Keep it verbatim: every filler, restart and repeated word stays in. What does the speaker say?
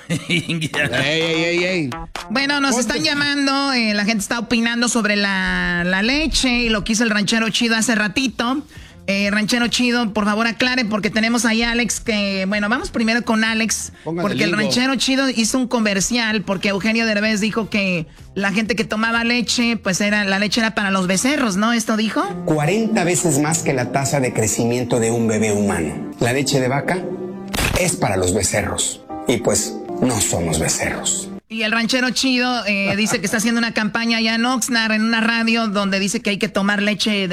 ey, ey, ey, ey. Bueno, nos están llamando, eh, la gente está opinando sobre la, la leche y lo que hizo el ranchero chido hace ratito. Eh, ranchero chido, por favor aclare, porque tenemos ahí a Alex que... Bueno, vamos primero con Alex, Pongan porque el, el ranchero chido hizo un comercial, porque Eugenio Derbez dijo que la gente que tomaba leche, pues era la leche era para los becerros, ¿no? ¿Esto dijo? cuarenta veces más que la tasa de crecimiento de un bebé humano. La leche de vaca es para los becerros, y pues no somos becerros. Y el ranchero chido eh, dice que está haciendo una campaña allá en Oxnard, en una radio, donde dice que hay que tomar leche de